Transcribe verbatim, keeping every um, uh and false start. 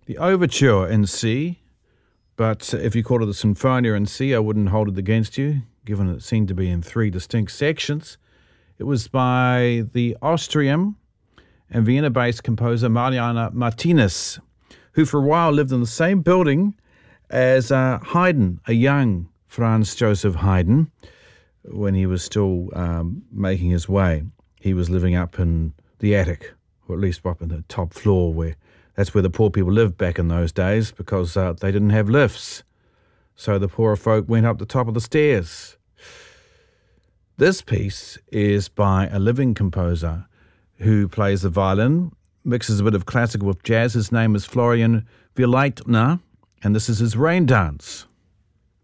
the Overture in C, but if you called it the Sinfonia in C, I wouldn't hold it against you, given it seemed to be in three distinct sections. It was by the Austrian and Vienna-based composer Mariana Martinez, who for a while lived in the same building as uh, Haydn, a young Franz Joseph Haydn, when he was still um, making his way. He was living up in the attic, or at least up in the top floor, where that's where the poor people lived back in those days, because uh, they didn't have lifts. So the poorer folk went up the top of the stairs. This piece is by a living composer who plays the violin, mixes a bit of classical with jazz. His name is Florian Vilaitner, and this is his Rain Dance.